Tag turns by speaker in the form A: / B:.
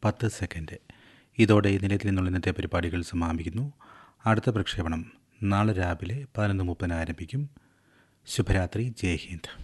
A: 10 ഇതോടെ നിലയത്തിൽ നിന്നുള്ള ഇന്നത്തെ പരിപാടികൾ സമാപിക്കുന്നു. അടുത്ത പ്രക്ഷേപണം നാളെ രാവിലെ 11:30 ആരംഭിക്കും. ശുഭരാത്രി. ജയ് ഹിന്ദ്.